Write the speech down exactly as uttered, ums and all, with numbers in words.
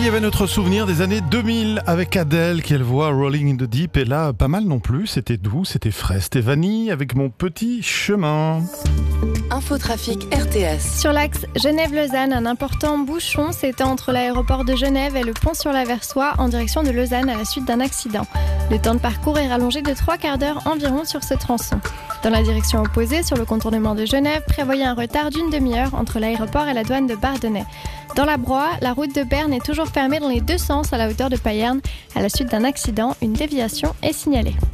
il y avait notre souvenir des années deux mille avec Adèle, quelle voix, Rolling in the Deep. Et là, pas mal non plus, c'était doux, c'était frais. C'était Vanille avec Mon petit chemin. Infotrafic R T S. Sur l'axe Genève-Lausanne, un important bouchon s'étend entre l'aéroport de Genève et le pont sur la Versoix en direction de Lausanne à la suite d'un accident. Le temps de parcours est rallongé de trois quarts d'heure environ sur ce tronçon. Dans la direction opposée, sur le contournement de Genève, prévoyez un retard d'une demi-heure entre l'aéroport et la douane de Bardonnay. Dans la Broye, la route de Berne est toujours fermée dans les deux sens à la hauteur de Payerne. À la suite d'un accident, une déviation est signalée.